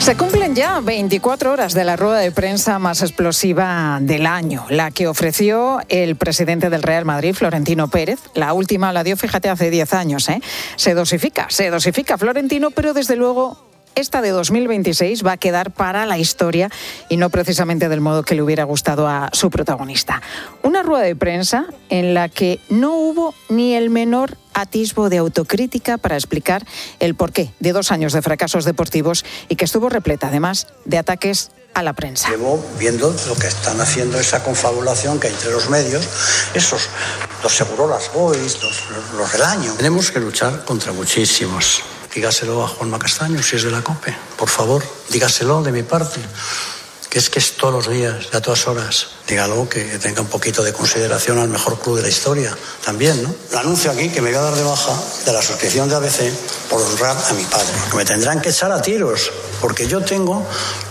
Se cumplen ya 24 horas de la rueda de prensa más explosiva del año, la que ofreció el presidente del Real Madrid, Florentino Pérez. La última la dio, fíjate, hace 10 años. Se dosifica Florentino, pero desde luego esta de 2026 va a quedar para la historia y no precisamente del modo que le hubiera gustado a su protagonista. Una rueda de prensa en la que no hubo ni el menor atisbo de autocrítica para explicar el porqué de 2 años de fracasos deportivos y que estuvo repleta además de ataques a la prensa. Llevo viendo lo que están haciendo, esa confabulación que hay entre los medios, los Segurolas Boys, los del año. Tenemos que luchar contra muchísimos. Dígaselo a Juanma Castaño, si es de la COPE, por favor, dígaselo de mi parte, que es todos los días, a todas horas. Dígalo, que tenga un poquito de consideración al mejor club de la historia, también, ¿no? Le anuncio aquí que me voy a dar de baja de la suscripción de ABC por honrar a mi padre. Me tendrán que echar a tiros, porque yo tengo.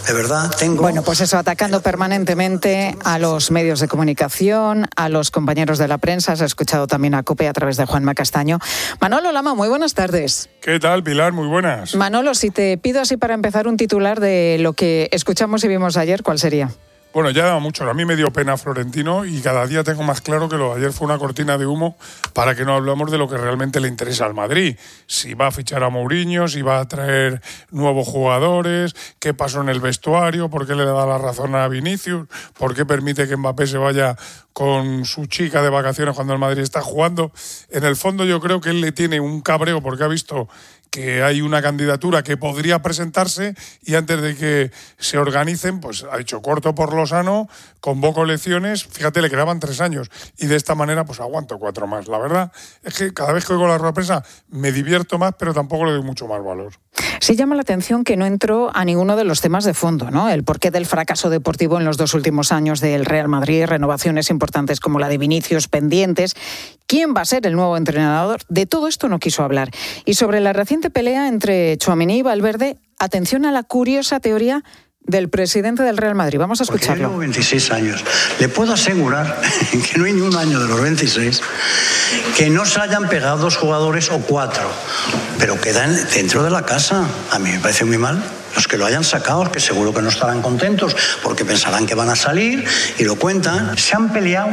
Bueno, pues eso, atacando permanentemente a los medios de comunicación, a los compañeros de la prensa. Se ha escuchado también a COPE a través de Juanma Castaño. Manolo Lama, muy buenas tardes. ¿Qué tal, Pilar? Muy buenas. Manolo, si te pido así para empezar un titular de lo que escuchamos y vimos ayer, ¿cuál sería? Bueno, ya daba mucho. A mí me dio pena Florentino y cada día tengo más claro que lo de ayer fue una cortina de humo para que no hablemos de lo que realmente le interesa al Madrid. Si va a fichar a Mourinho, si va a traer nuevos jugadores, qué pasó en el vestuario, por qué le da la razón a Vinicius, por qué permite que Mbappé se vaya con su chica de vacaciones cuando el Madrid está jugando. En el fondo yo creo que él le tiene un cabreo porque ha visto que hay una candidatura que podría presentarse y antes de que se organicen, pues ha dicho corto por lo sano, convoco elecciones, fíjate, le quedaban 3 años y de esta manera pues aguanto 4 más. La verdad es que cada vez que oigo la rueda de prensa me divierto más, pero tampoco le doy mucho más valor. Sí llama la atención que no entró a ninguno de los temas de fondo, ¿no? El porqué del fracaso deportivo en los 2 últimos años del Real Madrid, renovaciones importantes como la de Vinicius pendientes. ¿Quién va a ser el nuevo entrenador? De todo esto no quiso hablar. Y sobre la reciente pelea entre Tchouaméni y Valverde, atención a la curiosa teoría del presidente del Real Madrid. Vamos a escucharlo. Porque yo tengo 26 años. Le puedo asegurar que no hay ni un año de los 26 que no se hayan pegado 2 jugadores o 4, pero quedan dentro de la casa. A mí me parece muy mal. Los que lo hayan sacado, que seguro que no estarán contentos porque pensarán que van a salir y lo cuentan. Se han peleado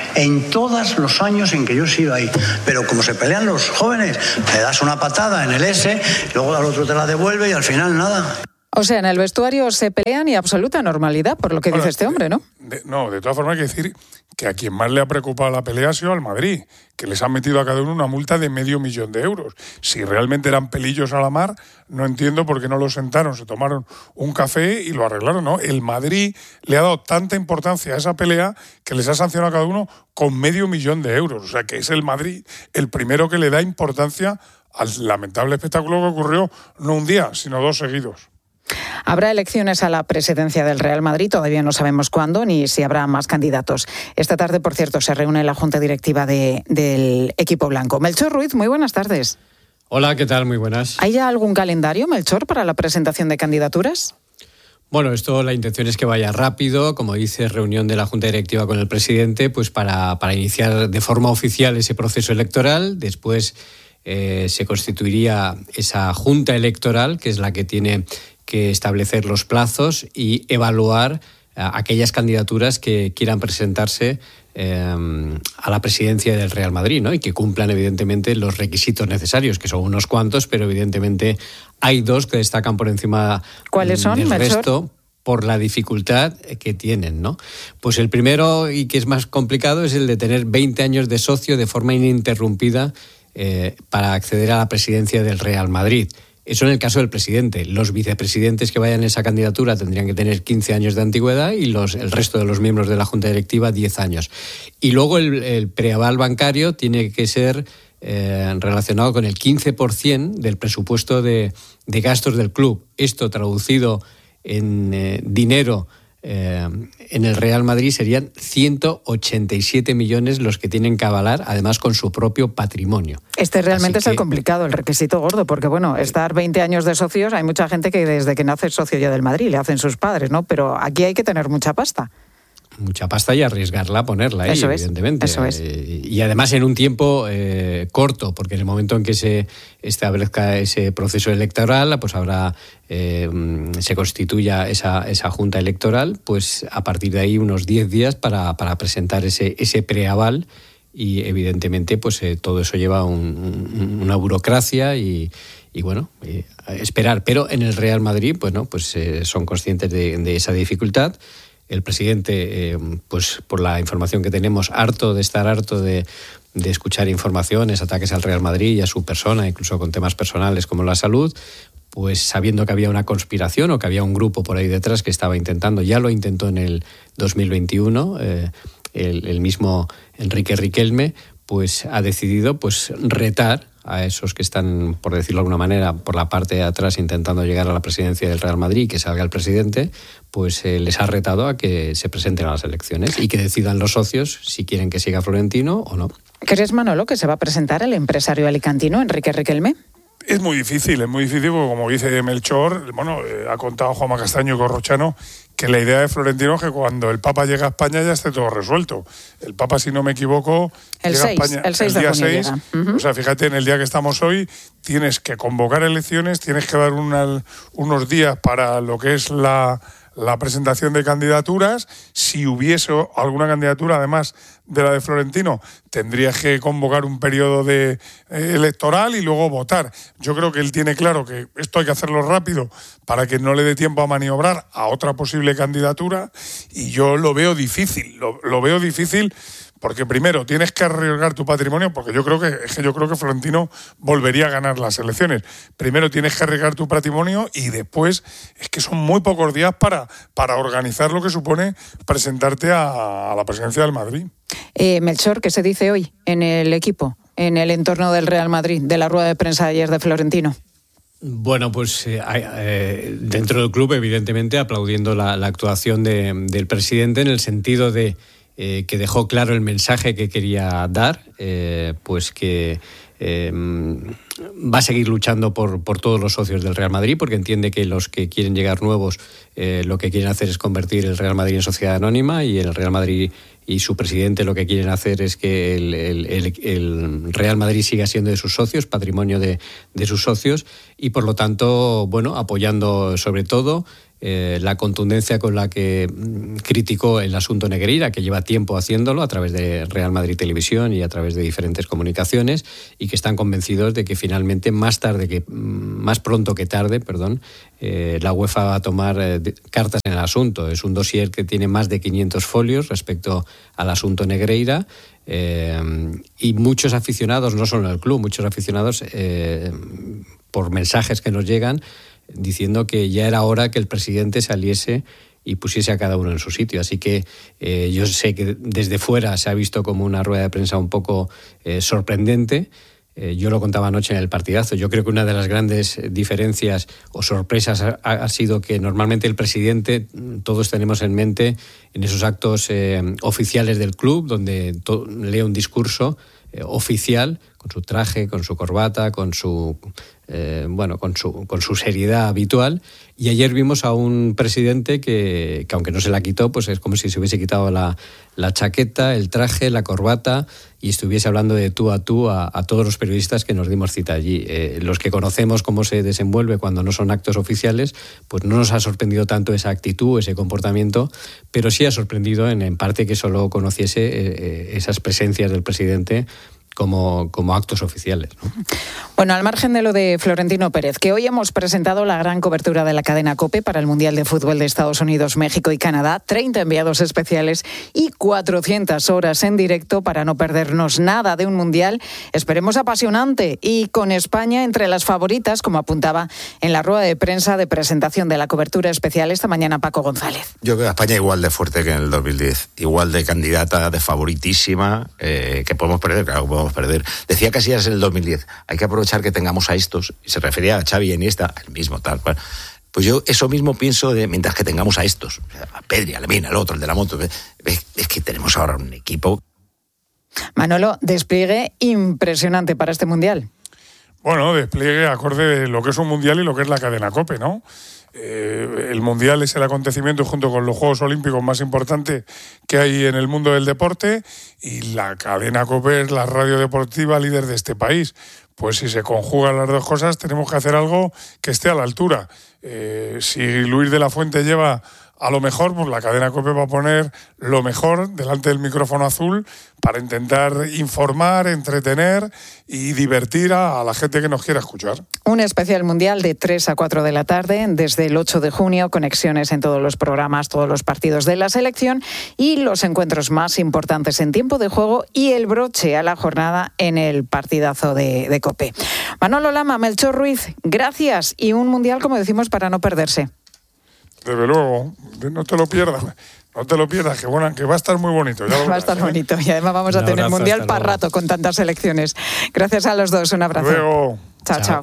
en todos los años en que yo he sido ahí. Pero como se pelean los jóvenes, le das una patada en el S, luego al otro te la devuelve y al final nada. O sea, en el vestuario se pelean y absoluta normalidad, por lo que dice este hombre, ¿no? De todas formas hay que decir que a quien más le ha preocupado la pelea ha sido al Madrid, que les han metido a cada uno una multa de $500,000 de euros. Si realmente eran pelillos a la mar, no entiendo por qué no los sentaron, se tomaron un café y lo arreglaron, ¿no? El Madrid le ha dado tanta importancia a esa pelea que les ha sancionado a cada uno con $500,000 de euros. O sea, que es el Madrid el primero que le da importancia al lamentable espectáculo que ocurrió no un día, sino 2 seguidos. Habrá elecciones a la presidencia del Real Madrid, todavía no sabemos cuándo ni si habrá más candidatos. Esta tarde, por cierto, se reúne la junta directiva del equipo blanco. Melchor Ruiz, muy buenas tardes. Hola, ¿qué tal? Muy buenas. ¿Hay ya algún calendario, Melchor, para la presentación de candidaturas? Bueno, la intención es que vaya rápido, como dice, reunión de la junta directiva con el presidente, pues para iniciar de forma oficial ese proceso electoral. Después se constituiría esa junta electoral, que es la que tiene que establecer los plazos y evaluar aquellas candidaturas que quieran presentarse a la presidencia del Real Madrid, ¿no? Y que cumplan evidentemente los requisitos necesarios, que son unos cuantos, pero evidentemente hay 2 que destacan por encima ¿Cuáles son, del Melchor? resto por la dificultad que tienen, ¿no? Pues el primero, y que es más complicado, es el de tener 20 años de socio de forma ininterrumpida para acceder a la presidencia del Real Madrid. Eso en el caso del presidente. Los vicepresidentes que vayan en esa candidatura tendrían que tener 15 años de antigüedad y el resto de los miembros de la Junta Directiva 10 años. Y luego el preaval bancario tiene que ser relacionado con el 15% del presupuesto de gastos del club. Esto traducido en dinero en el Real Madrid serían 187 millones los que tienen que avalar, además con su propio patrimonio. Este realmente es el complicado, el requisito gordo, porque bueno, estar 20 años de socios, hay mucha gente que desde que nace es socio ya del Madrid, le hacen sus padres, ¿no? Pero aquí hay que tener mucha pasta. mucha pasta y arriesgarla a ponerla ahí, evidentemente. Eso es. Y además en un tiempo corto, porque en el momento en que se establezca ese proceso electoral, pues ahora se constituya esa junta electoral, pues a partir de ahí unos 10 días para presentar ese preaval. Y evidentemente pues todo eso lleva una burocracia y bueno, esperar. Pero en el Real Madrid, bueno, pues son conscientes de esa dificultad. El presidente, pues por la información que tenemos, harto de escuchar informaciones, ataques al Real Madrid y a su persona, incluso con temas personales como la salud, pues sabiendo que había una conspiración o que había un grupo por ahí detrás que estaba intentando, ya lo intentó en el 2021, el mismo Enrique Riquelme, pues ha decidido pues retar a esos que están, por decirlo de alguna manera, por la parte de atrás intentando llegar a la presidencia del Real Madrid y que salga el presidente, pues les ha retado a que se presenten a las elecciones y que decidan los socios si quieren que siga Florentino o no. ¿Crees, Manolo, que se va a presentar el empresario alicantino Enrique Riquelme? Es muy difícil porque como dice Melchor, bueno, ha contado Juanma Castaño y Corrochano que la idea de Florentino es que cuando el Papa llega a España ya esté todo resuelto. El Papa, si no me equivoco, llega a España el 6 de día junio 6. Uh-huh. O sea, fíjate, en el día que estamos hoy tienes que convocar elecciones, tienes que dar unos días para lo que es la presentación de candidaturas. Si hubiese alguna candidatura, además de la de Florentino, tendrías que convocar un periodo electoral y luego votar. Yo creo que él tiene claro que esto hay que hacerlo rápido para que no le dé tiempo a maniobrar a otra posible candidatura, y yo lo veo difícil, lo veo difícil. Porque primero tienes que arriesgar tu patrimonio, porque yo creo que Florentino volvería a ganar las elecciones. Primero tienes que arriesgar tu patrimonio y después es que son muy pocos días para organizar lo que supone presentarte a la presidencia del Madrid. Melchor, ¿qué se dice hoy en el equipo, en el entorno del Real Madrid, de la rueda de prensa de ayer de Florentino? Bueno, pues dentro del club, evidentemente, aplaudiendo la actuación del presidente en el sentido de que dejó claro el mensaje que quería dar, pues que va a seguir luchando por todos los socios del Real Madrid, porque entiende que los que quieren llegar nuevos lo que quieren hacer es convertir el Real Madrid en sociedad anónima, y el Real Madrid y su presidente lo que quieren hacer es que el Real Madrid siga siendo de sus socios, patrimonio de sus socios, y por lo tanto, bueno, apoyando sobre todo la contundencia con la que criticó el asunto Negreira, que lleva tiempo haciéndolo a través de Real Madrid Televisión y a través de diferentes comunicaciones, y que están convencidos de que finalmente más pronto que tarde, la UEFA va a tomar cartas en el asunto. Es un dossier que tiene más de 500 folios respecto al asunto Negreira, y muchos aficionados, no solo en el club, muchos aficionados por mensajes que nos llegan diciendo que ya era hora que el presidente saliese y pusiese a cada uno en su sitio. Así que yo sé que desde fuera se ha visto como una rueda de prensa un poco sorprendente. Yo lo contaba anoche en el partidazo. Yo creo que una de las grandes diferencias o sorpresas ha sido que normalmente el presidente, todos tenemos en mente en esos actos oficiales del club, donde lee un discurso oficial, con su traje, con su corbata, con su seriedad habitual. Y ayer vimos a un presidente que aunque no se la quitó, pues es como si se hubiese quitado la chaqueta, el traje, la corbata, y estuviese hablando de tú a tú a todos los periodistas que nos dimos cita allí. Los que conocemos cómo se desenvuelve cuando no son actos oficiales, pues no nos ha sorprendido tanto esa actitud, ese comportamiento, pero sí ha sorprendido en parte que solo conociese esas presencias del presidente como actos oficiales, ¿no? Bueno, al margen de lo de Florentino Pérez, que hoy hemos presentado la gran cobertura de la cadena COPE para el Mundial de Fútbol de Estados Unidos, México y Canadá, 30 enviados especiales y 400 horas en directo para no perdernos nada de un Mundial, esperemos apasionante, y con España entre las favoritas, como apuntaba en la rueda de prensa de presentación de la cobertura especial esta mañana Paco González. Yo veo a España igual de fuerte que en el 2010, igual de candidata, de favoritísima, que podemos perder, claro, podemos perder. Decía Casillas en el 2010, hay que aprovechar que tengamos a estos, y se refería a Xavi y Iniesta, el mismo tal cual. Pues yo eso mismo pienso mientras que tengamos a estos, a Pedri, a Lemina, al otro, el de la moto, es que tenemos ahora un equipo. Manolo, despliegue impresionante para este Mundial. Bueno, despliegue acorde de lo que es un mundial y lo que es la cadena COPE, ¿no? El mundial es el acontecimiento junto con los Juegos Olímpicos más importante que hay en el mundo del deporte, y la cadena COPE es la radio deportiva líder de este país. Pues si se conjugan las dos cosas, tenemos que hacer algo que esté a la altura. Si Luis de la Fuente lleva a lo mejor, pues la cadena COPE va a poner lo mejor delante del micrófono azul para intentar informar, entretener y divertir a la gente que nos quiera escuchar. Un especial mundial de 3 a 4 de la tarde, desde el 8 de junio, conexiones en todos los programas, todos los partidos de la selección y los encuentros más importantes en tiempo de juego y el broche a la jornada en el partidazo de COPE. Manolo Lama, Melchor Ruiz, gracias, y un mundial, como decimos, para no perderse. Desde luego, no te lo pierdas. No te lo pierdas, que va a estar muy bonito. Ya va a estar bonito, y además vamos a tener mundial para rato con tantas selecciones. Gracias a los dos, un abrazo. Luego. Chao.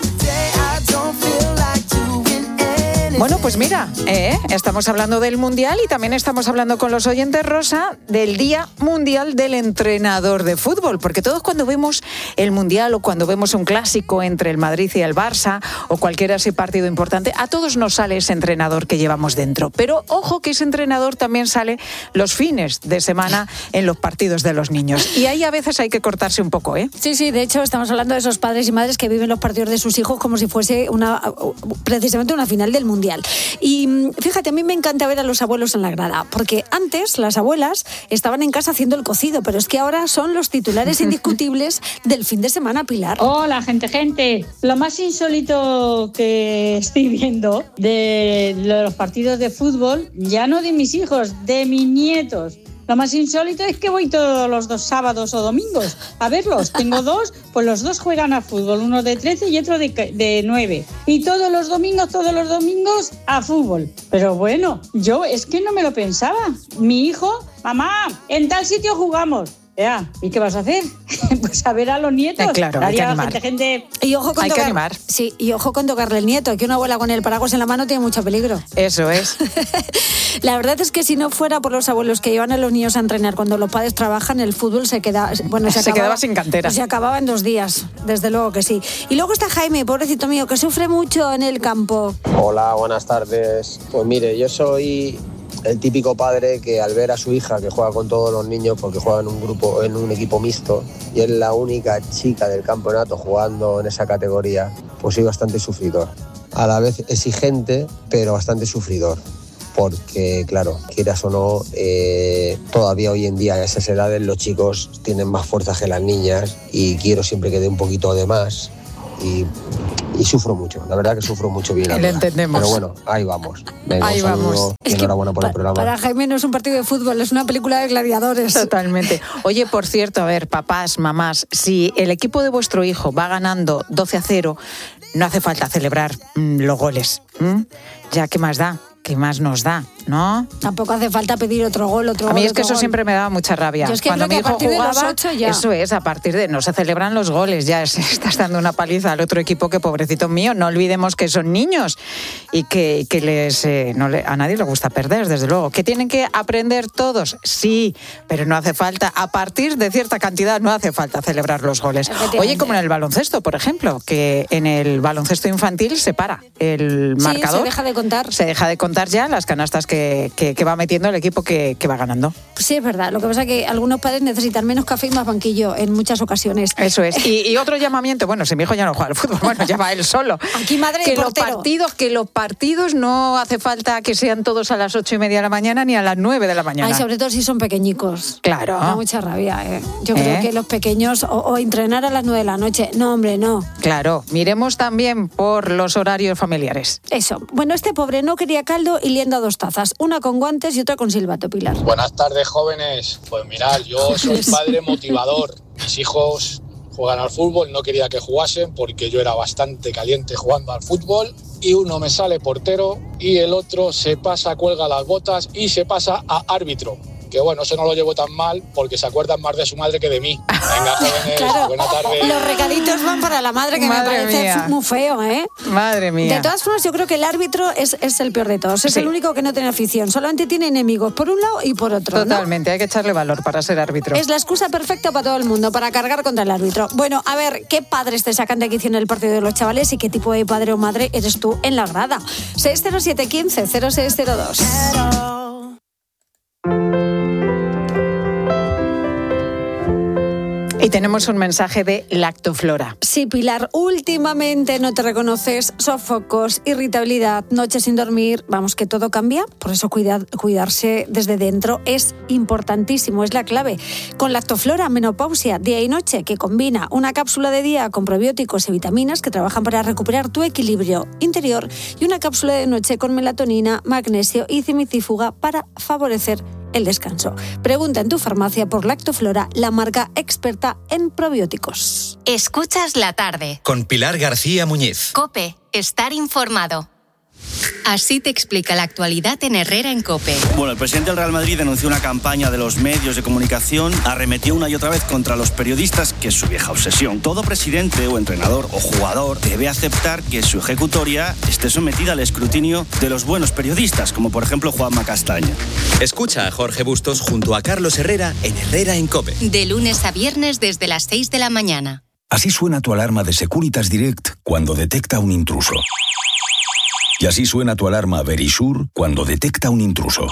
Bueno, pues mira, estamos hablando del Mundial y también estamos hablando con los oyentes, Rosa, del Día Mundial del Entrenador de Fútbol, porque todos cuando vemos el Mundial o cuando vemos un clásico entre el Madrid y el Barça o cualquier así partido importante, a todos nos sale ese entrenador que llevamos dentro. Pero ojo que ese entrenador también sale los fines de semana en los partidos de los niños. Y ahí a veces hay que cortarse un poco, ¿eh? Sí, de hecho estamos hablando de esos padres y madres que viven los partidos de sus hijos como si fuese precisamente una final del Mundial. Y fíjate, a mí me encanta ver a los abuelos en la grada, porque antes las abuelas estaban en casa haciendo el cocido, pero es que ahora son los titulares indiscutibles del fin de semana, Pilar. Hola, gente. Lo más insólito que estoy viendo de los partidos de fútbol, ya no de mis hijos, de mis nietos. Lo más insólito es que voy todos los 2 sábados o domingos a verlos. Tengo 2, pues los 2 juegan a fútbol, uno de 13 y otro de 9. Y todos los domingos a fútbol. Pero bueno, yo es que no me lo pensaba. Mi hijo, mamá, en tal sitio jugamos. ¿Y qué vas a hacer? Pues a ver a los nietos. Claro, hay que animar. Gente. Y ojo con animar. Sí, y ojo con tocarle el nieto, que una abuela con el paraguas en la mano tiene mucho peligro. Eso es. La verdad es que si no fuera por los abuelos que llevan a los niños a entrenar cuando los padres trabajan, el fútbol se quedaba sin cantera. Se acababa en 2 días, desde luego que sí. Y luego está Jaime, pobrecito mío, que sufre mucho en el campo. Hola, buenas tardes. Pues mire, yo soy el típico padre que al ver a su hija que juega con todos los niños, porque juega en un equipo mixto y es la única chica del campeonato jugando en esa categoría, pues soy bastante sufridor. A la vez exigente, pero bastante sufridor. Porque, claro, quieras o no, todavía hoy en día a esas edades los chicos tienen más fuerza que las niñas y quiero siempre que dé un poquito de más. Y sufro mucho, la verdad que sufro mucho bien. Le entendemos. Pero bueno, ahí vamos. Venga, ahí vamos. Y enhorabuena por el programa. Para Jaime no es un partido de fútbol, es una película de gladiadores. Totalmente. Oye, por cierto, a ver, papás, mamás, si el equipo de vuestro hijo va ganando 12-0, no hace falta celebrar los goles. Ya, ¿qué más da? ¿Qué más nos da? ¿No? Tampoco hace falta pedir otro gol. A mí es que eso siempre me daba mucha rabia. Yo es que cuando mi hijo jugaba, 8 ya. Eso es, a partir de no se celebran los goles, ya estás dando una paliza al otro equipo que pobrecito mío. No olvidemos que son niños y que a nadie le gusta perder, desde luego. ¿Que tienen que aprender todos? Sí, pero no hace falta, a partir de cierta cantidad no hace falta celebrar los goles. Oye, como en el baloncesto, por ejemplo, que en el baloncesto infantil se para el marcador. Se deja de contar. Se deja de contar ya las canastas que va metiendo el equipo que va ganando. Sí, es verdad. Lo que pasa es que algunos padres necesitan menos café y más banquillo en muchas ocasiones. Eso es. Y otro llamamiento, bueno, si mi hijo ya no juega al fútbol, bueno, ya va él solo. Aquí madre que y portero. Los partidos no hace falta que sean todos a las 8:30 de la mañana ni a las 9 de la mañana. Ay, sobre todo si son pequeñicos. Claro. Da mucha rabia, ¿eh? Yo creo que los pequeños o entrenar a las 9 de la noche. No, hombre, no. Claro. Miremos también por los horarios familiares. Eso. Bueno, este pobre no quería caldo y liendo a 2 tazas. Una con guantes y otra con silbato, Pilar. Buenas tardes, jóvenes. Pues mirad, yo soy padre motivador. Mis hijos juegan al fútbol, no quería que jugasen porque yo era bastante caliente jugando al fútbol y uno me sale portero y el otro se pasa, cuelga las botas y se pasa a árbitro. que bueno, eso no lo llevo tan mal porque se acuerdan más de su madre que de mí. Venga, jóvenes, Claro, buena tarde. los regalitos van para la madre, que Madre me parece mía. muy feo, ¿eh? Madre mía. De todas formas, yo creo que el árbitro es el peor de todos. Es Sí. el único que no tiene afición. Solamente tiene enemigos por un lado y por otro, ¿no? Totalmente, hay que echarle valor para ser árbitro. Es la excusa perfecta para todo el mundo, para cargar contra el árbitro. Bueno, a ver, ¿qué padres te sacan de quicio en el partido de los chavales y qué tipo de padre o madre eres tú en la grada? 60715-0602. Y tenemos un mensaje de Lactoflora. Sí, Pilar, últimamente no te reconoces, sofocos, irritabilidad, noches sin dormir, vamos, que todo cambia. Por eso cuidarse desde dentro es importantísimo, es la clave. Con Lactoflora, menopausia, día y noche, que combina una cápsula de día con probióticos y vitaminas que trabajan para recuperar tu equilibrio interior y una cápsula de noche con melatonina, magnesio y cimicífuga para favorecer el descanso. Pregunta en tu farmacia por Lactoflora, la marca experta en probióticos. Escuchas la tarde. Con Pilar García Muñiz. COPE. Estar informado. Así te explica la actualidad en Herrera en COPE. Bueno, el presidente del Real Madrid denunció una campaña de los medios de comunicación, arremetió una y otra vez contra los periodistas, que es su vieja obsesión. Todo presidente o entrenador o jugador debe aceptar que su ejecutoria esté sometida al escrutinio de los buenos periodistas, como por ejemplo Juanma Castaño. Escucha a Jorge Bustos junto a Carlos Herrera en Herrera en COPE. De lunes a viernes desde las 6 de la mañana. Así suena tu alarma de Securitas Direct cuando detecta un intruso. Y así suena tu alarma Verisure cuando detecta un intruso.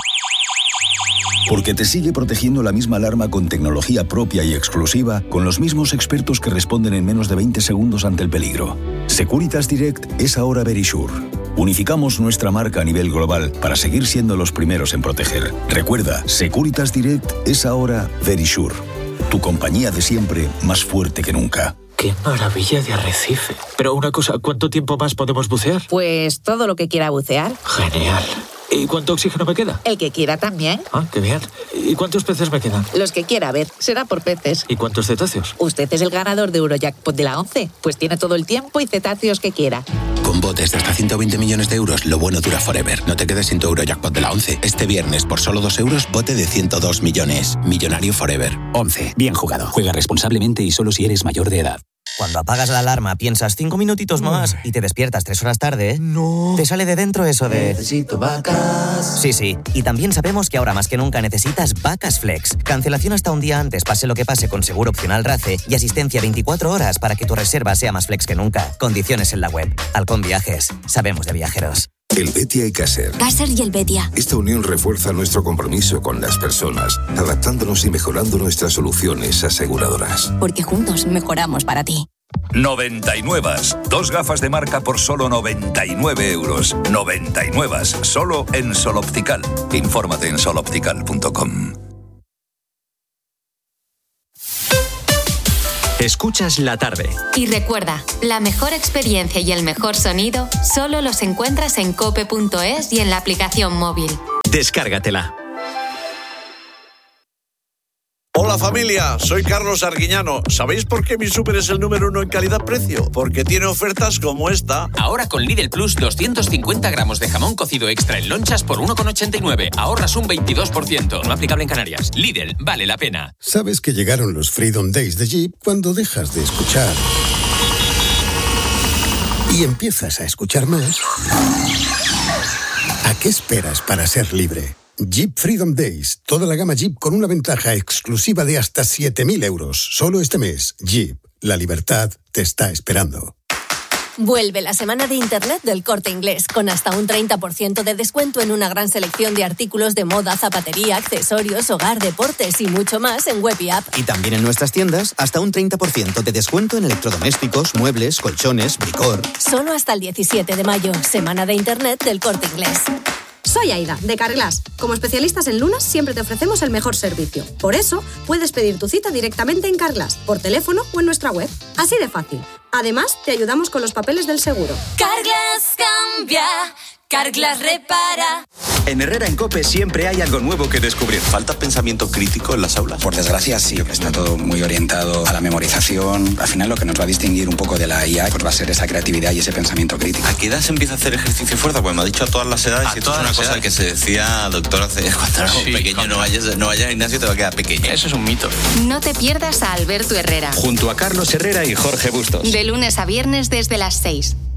Porque te sigue protegiendo la misma alarma con tecnología propia y exclusiva, con los mismos expertos que responden en menos de 20 segundos ante el peligro. Securitas Direct es ahora Verisure. Unificamos nuestra marca a nivel global para seguir siendo los primeros en proteger. Recuerda, Securitas Direct es ahora Verisure. Tu compañía de siempre, más fuerte que nunca. ¡Qué maravilla de arrecife! Pero una cosa, ¿cuánto tiempo más podemos bucear? Pues todo lo que quiera bucear. Genial. ¿Y cuánto oxígeno me queda? El que quiera también. Ah, qué bien. ¿Y cuántos peces me quedan? Los que quiera, a ver, será por peces. ¿Y cuántos cetáceos? Usted es el ganador de Eurojackpot de la 11, pues tiene todo el tiempo y cetáceos que quiera. Con botes de hasta 120 millones de euros, lo bueno dura forever. No te quedes sin tu Eurojackpot de la 11. Este viernes, por solo 2 euros, bote de 102 millones. Millonario forever. 11. Bien jugado. Juega responsablemente y solo si eres mayor de edad. Cuando apagas la alarma, piensas 5 minutitos más y te despiertas 3 horas tarde, No. te sale de dentro eso de... Necesito vacas. Sí. Y también sabemos que ahora más que nunca necesitas Vacas Flex. Cancelación hasta un día antes, pase lo que pase, con seguro opcional RACE y asistencia 24 horas para que tu reserva sea más flex que nunca. Condiciones en la web. Halcón Viajes. Sabemos de viajeros. El Betia y Caser. Caser y el Betia. Esta unión refuerza nuestro compromiso con las personas, adaptándonos y mejorando nuestras soluciones aseguradoras. Porque juntos mejoramos para ti. 99. 2 gafas de marca por solo 99 euros. 99. Solo en Sol Optical. Infórmate en soloptical.com. Escuchas la tarde. Y recuerda, la mejor experiencia y el mejor sonido solo los encuentras en cope.es y en la aplicación móvil. Descárgatela. Hola familia, soy Carlos Arguiñano. ¿Sabéis por qué mi súper es el número 1 en calidad-precio? Porque tiene ofertas como esta. Ahora con Lidl Plus 250 gramos de jamón cocido extra en lonchas por 1,89. Ahorras un 22%. No aplicable en Canarias. Lidl, vale la pena. ¿Sabes que llegaron los Freedom Days de Jeep cuando dejas de escuchar y empiezas a escuchar más? ¿A qué esperas para ser libre? Jeep Freedom Days. Toda la gama Jeep con una ventaja exclusiva de hasta 7.000 euros. Solo este mes. Jeep. La libertad te está esperando. Vuelve la semana de Internet del Corte Inglés, con hasta un 30% de descuento en una gran selección de artículos de moda, zapatería, accesorios, hogar, deportes y mucho más en web y app. Y también en nuestras tiendas, hasta un 30% de descuento en electrodomésticos, muebles, colchones, bricor. Solo hasta el 17 de mayo, semana de Internet del Corte Inglés. Soy Aida, de Carglass. Como especialistas en lunas, siempre te ofrecemos el mejor servicio. Por eso, puedes pedir tu cita directamente en Carglass, por teléfono o en nuestra web. Así de fácil. Además, te ayudamos con los papeles del seguro. Carglass cambia, Carglass repara. En Herrera en COPE siempre hay algo nuevo que descubrir. ¿Falta pensamiento crítico en las aulas? Por desgracia, sí. Está todo muy orientado a la memorización. Al final, lo que nos va a distinguir un poco de la IA pues va a ser esa creatividad y ese pensamiento crítico. ¿A qué edad se empieza a hacer ejercicio fuerza? Pues me ha dicho a todas las edades. Y esto es una cosa que se decía, doctor, hace cuando éramos pequeños, no vayas al gimnasio, te va a quedar pequeño. Eso es un mito. No te pierdas a Alberto Herrera. Junto a Carlos Herrera y Jorge Bustos. De lunes a viernes desde las 6.